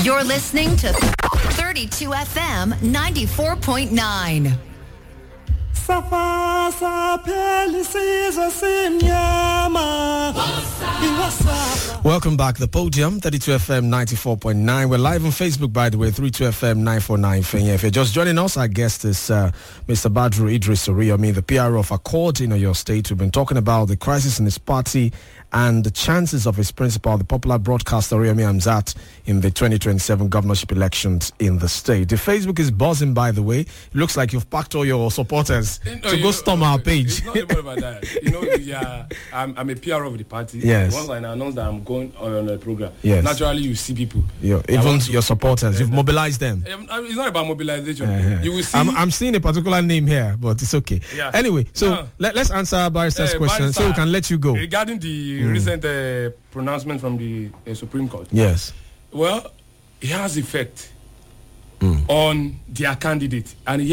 You're listening to 32 FM 94.9. Welcome back. The Podium, 32 FM 94.9. We're live on Facebook, by the way, 32 FM 949. If you're just joining us, our guest is Mr. Badru Idris Oriyomi, the PRO of Accord in Oyo State. We've been talking about the crisis in his party and the chances of his principal, the popular broadcaster Oriyomi Hamzat, in the 2027 governorship elections in the state. The Facebook is buzzing, by the way. It looks like you've packed all your supporters to go storm our page. It's not even about that. I'm a PR of the party. Yes. Once I announce that I'm going on a program, yes, naturally you see people. Even your supporters, you've mobilized them. It's not about mobilization. You will see. I'm seeing a particular name here, but it's okay. Yeah. Anyway, so let's answer Barrister's question so we can let you go. Regarding the recent pronouncement from the Supreme Court. Yes. Well, it has effect on their candidate, and